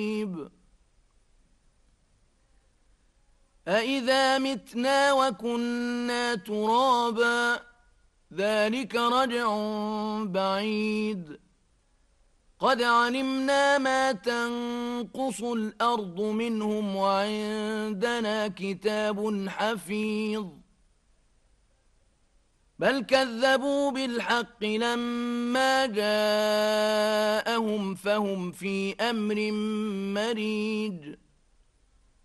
أَإِذَا مِتْنَا وَكُنَّا تُرَابًا ذَلِكَ رَجْعٌ بَعِيدٌ قَدْ عَلِمْنَا مَا تَنقُصُ الْأَرْضُ مِنْهُمْ وَعِندَنَا كِتَابٌ حَفِيظٌ بَلْ كَذَّبُوا بِالْحَقِّ لَمَّا جَاءَهُمْ فَهُمْ فِي أَمْرٍ مَّرِيجٍ